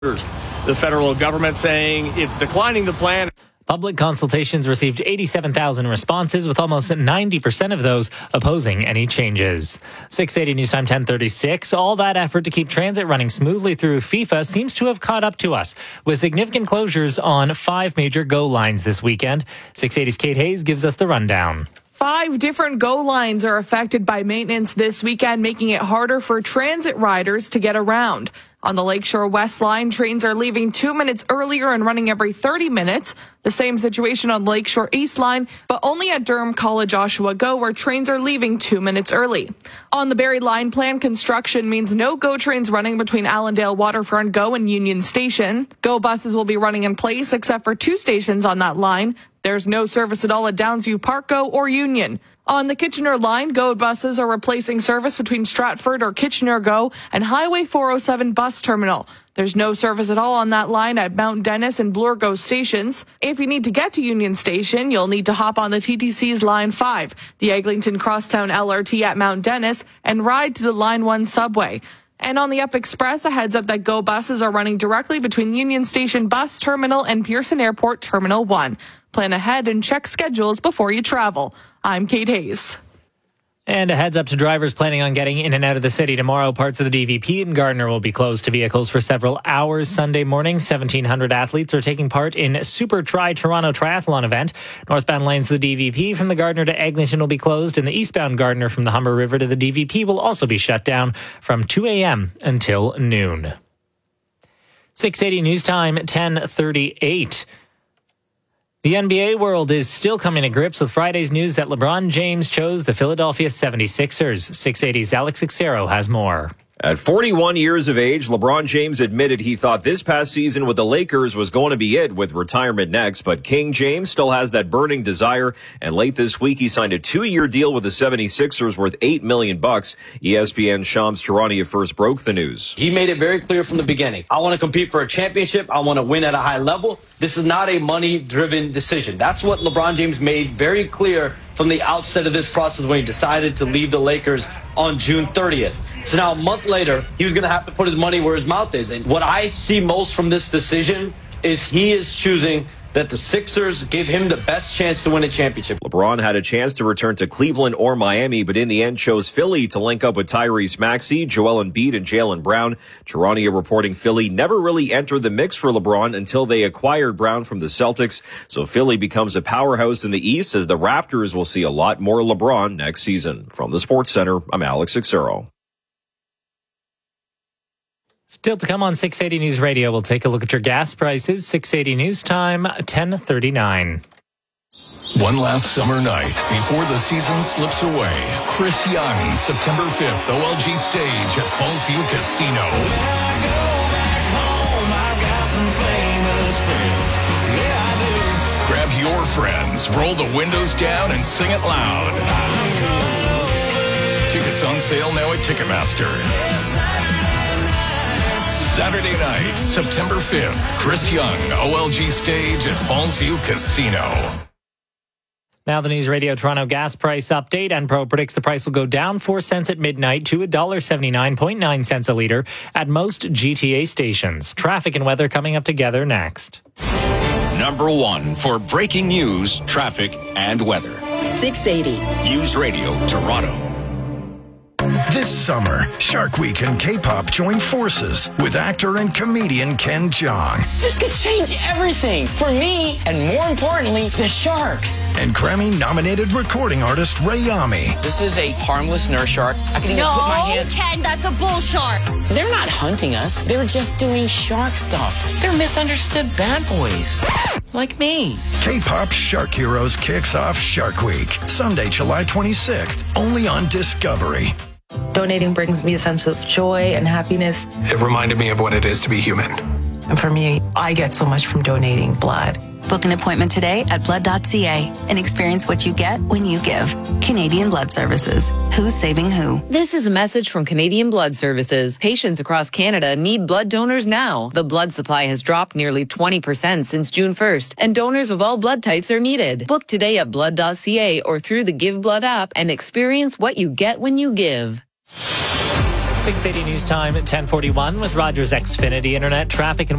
The federal government saying it's declining the plan. Public consultations received 87,000 responses, with almost 90% of those opposing any changes. 680 News Time 1036. All that effort to keep transit running smoothly through FIFA seems to have caught up to us, with significant closures on 5 major GO lines this weekend. 680's Kate Hayes gives us the rundown. 5 different GO lines are affected by maintenance this weekend, making it harder for transit riders to get around. On the Lakeshore West line, trains are leaving 2 minutes earlier and running every 30 minutes. The same situation on Lakeshore East line, but only at Durham College Oshawa GO, where trains are leaving 2 minutes early. On the Barrie line, planned construction means no GO trains running between Allendale Waterfront GO and Union Station. GO buses will be running in place except for 2 stations on that line. There's no service at all at Downsview Park GO or Union. On the Kitchener line, GO buses are replacing service between Stratford or Kitchener GO and Highway 407 bus terminal. There's no service at all on that line at Mount Dennis and Bloor GO stations. If you need to get to Union Station, you'll need to hop on the TTC's Line 5, the Eglinton Crosstown LRT at Mount Dennis, and ride to the Line 1 subway. And on the Up Express, a heads up that GO buses are running directly between Union Station Bus Terminal and Pearson Airport Terminal 1. Plan ahead and check schedules before you travel. I'm Kate Hayes. And a heads up to drivers planning on getting in and out of the city tomorrow. Parts of the DVP in Gardner will be closed to vehicles for several hours Sunday morning. 1,700 athletes are taking part in Super Tri Toronto Triathlon event. Northbound lanes of the DVP from the Gardner to Eglinton will be closed, and the eastbound Gardner from the Humber River to the DVP will also be shut down from 2 a.m. until noon. 680 News Time 10:38. The NBA world is still coming to grips with Friday's news that LeBron James chose the Philadelphia 76ers. 680's Alex Xero has more. At 41 years of age, LeBron James admitted he thought this past season with the Lakers was going to be it, with retirement next. But King James still has that burning desire, and late this week he signed a 2-year deal with the 76ers worth $8 million. ESPN's Shams Charania first broke the news. He made it very clear from the beginning. I want to compete for a championship. I want to win at a high level. This is not a money-driven decision. That's what LeBron James made very clear from the outset of this process when he decided to leave the Lakers on June 30th. So now a month later, he was going to have to put his money where his mouth is. And what I see most from this decision is he is choosing that the Sixers give him the best chance to win a championship. LeBron had a chance to return to Cleveland or Miami, but in the end chose Philly to link up with Tyrese Maxey, Joel Embiid, and Jaylen Brown. Charania reporting Philly never really entered the mix for LeBron until they acquired Brown from the Celtics. So Philly becomes a powerhouse in the East, as the Raptors will see a lot more LeBron next season. From the Sports Center, I'm Alex Xero. Still to come on 680 News Radio, we'll take a look at your gas prices. 680 News Time 10:39. One last summer night before the season slips away. Chris Young, September 5th, OLG stage at Fallsview Casino. Grab your friends, roll the windows down, and sing it loud. Tickets on sale now at Ticketmaster. Saturday night, September 5th, Chris Young, OLG stage at Fallsview Casino. Now the News Radio Toronto gas price update. Enpro predicts the price will go down 4 cents at midnight to $1.79.9 cents a litre at most GTA stations. Traffic and weather coming up together next. Number 1 for breaking news, traffic, and weather. 680 News Radio Toronto. This summer, Shark Week and K-pop join forces with actor and comedian Ken Jeong. This could change everything for me and, more importantly, the Sharks. And Grammy-nominated recording artist Rayami. This is a harmless nurse shark. I can even put my hand... No, Ken, that's a bull shark. They're not hunting us. They're just doing shark stuff. They're misunderstood bad boys. Like me. K-pop Shark Heroes kicks off Shark Week, Sunday, July 26th, only on Discovery. Donating brings me a sense of joy and happiness. It reminded me of what it is to be human. And for me, I get so much from donating blood. Book an appointment today at blood.ca and experience what you get when you give. Canadian Blood Services. Who's saving who? This is a message from Canadian Blood Services. Patients across Canada need blood donors now. The blood supply has dropped nearly 20% since June 1st, and donors of all blood types are needed. Book today at blood.ca or through the Give Blood app and experience what you get when you give. 680 News Time at 10:41 with Rogers Xfinity Internet traffic and